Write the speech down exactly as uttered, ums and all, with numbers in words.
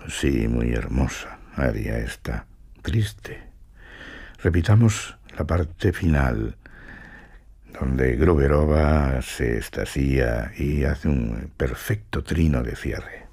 Sí, muy hermosa, aria esta, triste. Repitamos la parte final, donde Gruberova se extasía y hace un perfecto trino de cierre.